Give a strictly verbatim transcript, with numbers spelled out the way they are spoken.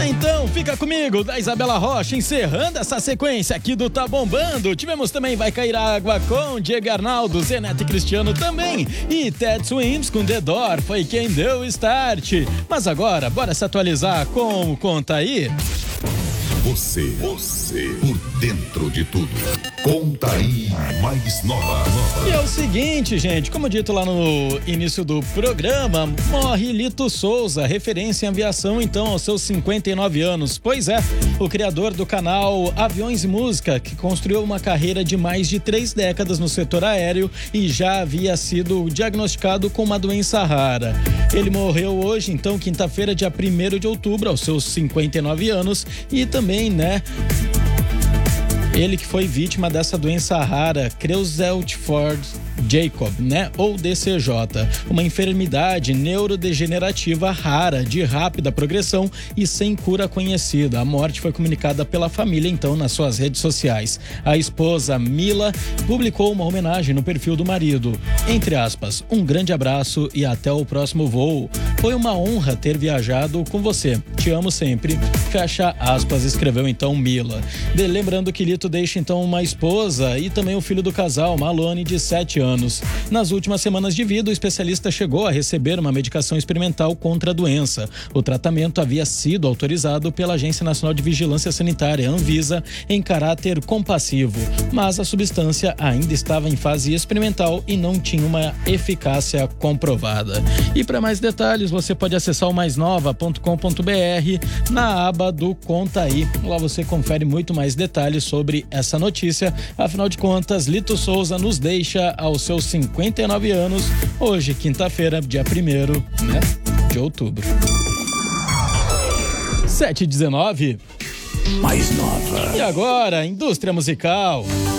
Então, fica comigo, da Isabela Rocha, encerrando essa sequência aqui do Tá Bombando. Tivemos também Vai Cair Água com Diego Arnaldo, Zenete Cristiano também. E Ted Swims com The Door foi quem deu o start. Mas agora, bora se atualizar com o Conta Aí. Você, você, por dentro de tudo. Conta Aí mais nova. E é o seguinte, gente, como dito lá no início do programa, morre Lito Souza, referência em aviação, então, aos seus cinquenta e nove anos. Pois é, o criador do canal Aviões e Música, que construiu uma carreira de mais de três décadas no setor aéreo e já havia sido diagnosticado com uma doença rara. Ele morreu hoje, então, quinta-feira, dia primeiro de outubro, aos seus cinquenta e nove anos, e também, né, ele que foi vítima dessa doença rara, Creutzfeldt-Jakob, né? Ou D C J, uma enfermidade neurodegenerativa rara, de rápida progressão e sem cura conhecida. A morte foi comunicada pela família, então, nas suas redes sociais. A esposa, Mila, publicou uma homenagem no perfil do marido. Entre aspas, um grande abraço e até o próximo voo. Foi uma honra ter viajado com você. Te amo sempre. Fecha aspas, escreveu então Mila. De, lembrando que Lito deixa então uma esposa e também o filho do casal, Malone, de sete anos. Nas últimas semanas de vida, o especialista chegou a receber uma medicação experimental contra a doença. O tratamento havia sido autorizado pela Agência Nacional de Vigilância Sanitária, Anvisa, em caráter compassivo, mas a substância ainda estava em fase experimental e não tinha uma eficácia comprovada. E para mais detalhes, você pode acessar o mais nova ponto com ponto br na aba do Conta Aí. Lá você confere muito mais detalhes sobre essa notícia. Afinal de contas, Lito Souza nos deixa aos seus cinquenta e nove anos, hoje, quinta-feira, dia primeiro, né, de outubro. sete e dezenove. Mais nova. E agora, indústria musical.